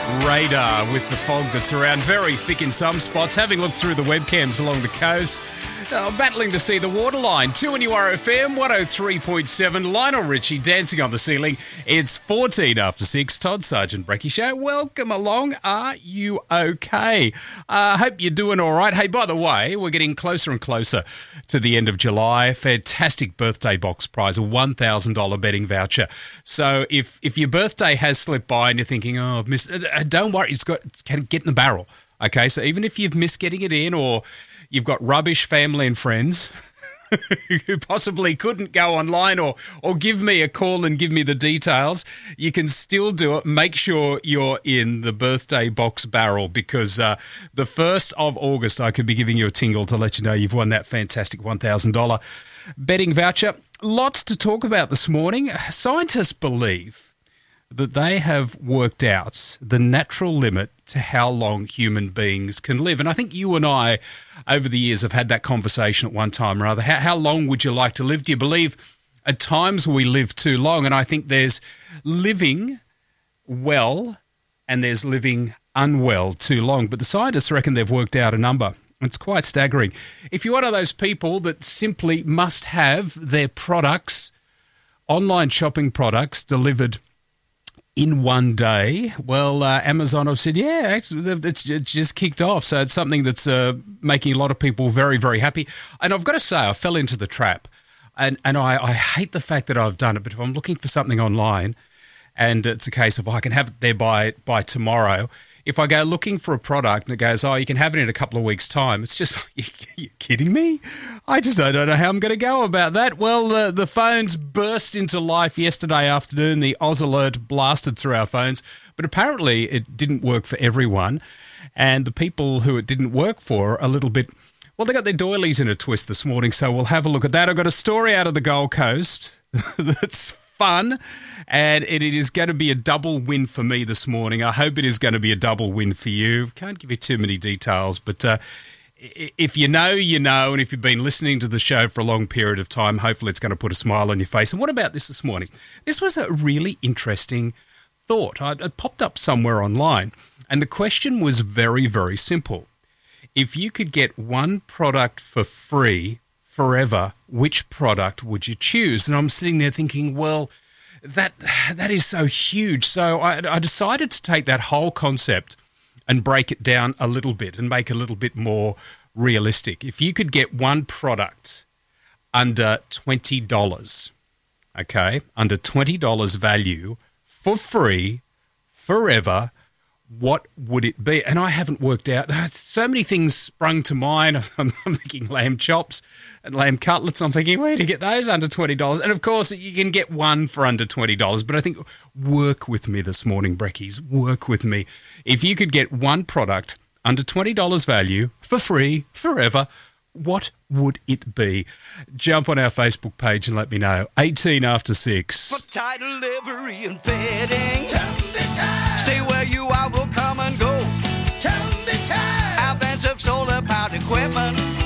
Radar with the fog that's around, very thick in some spots. Having looked through the webcams along the coast, battling to see the waterline. 2NURFM 103.7. Lionel Richie dancing on the ceiling. It's 14 after 6. Todd Sargent Brecky Show. Welcome along. Are you okay? Hope you're doing all right. Hey, by the way, we're getting closer and closer to the end of July. Fantastic birthday box prize, a $1,000 betting voucher. So if your birthday has slipped by and you're thinking, oh, I've missed it, don't worry. It's can get in the barrel. Okay, so even if you've missed getting it in, or you've got rubbish family and friends who possibly couldn't go online or give me a call and give me the details, you can still do it. Make sure you're in the birthday box barrel, because the 1st of August I could be giving you a tingle to let you know you've won that fantastic $1,000 betting voucher. Lots to talk about this morning. Scientists believe that they have worked out the natural limit to how long human beings can live. And I think you and I, over the years, have had that conversation at one time or other. How long would you like to live? Do you believe at times we live too long? And I think there's living well and there's living unwell too long. But the scientists reckon they've worked out a number. It's quite staggering. If you're one of those people that simply must have their products, online shopping products, delivered in one day, well, Amazon have said, yeah, it's just kicked off. So it's something that's making a lot of people very, very happy. And I've got to say, I fell into the trap. And I hate the fact that I've done it. But if I'm looking for something online and it's a case of, I can have it there by tomorrow. If I go looking for a product and it goes, you can have it in a couple of weeks' time, it's just, you're kidding me? I don't know how I'm going to go about that. Well, the phones burst into life yesterday afternoon. The Oz Alert blasted through our phones, but apparently it didn't work for everyone. And the people who it didn't work for a little bit, well, they got their doilies in a twist this morning, so we'll have a look at that. I've got a story out of the Gold Coast that's fun, and it is going to be a double win for me this morning. I hope it is going to be a double win for you. Can't give you too many details, but if you know, you know, and if you've been listening to the show for a long period of time, hopefully it's going to put a smile on your face. And what about this morning? This was a really interesting thought. It popped up somewhere online, and the question was very, very simple. If you could get one product for free forever, which product would you choose? And I'm sitting there thinking, well, that is so huge. So I decided to take that whole concept and break it down a little bit and make it a little bit more realistic. If you could get one product under $20, okay, under $20 value for free forever, what would it be? And I haven't worked out. So many things sprung to mind. I'm thinking lamb chops and lamb cutlets. I'm thinking, where do you get those under $20? And, of course, you can get one for under $20. But I think, work with me this morning, Breckies. Work with me. If you could get one product under $20 value for free forever, what would it be? Jump on our Facebook page and let me know. 18 after 6. For title, livery, and bedding. Stay where you are, we'll come and go. Our vans of solar-powered equipment.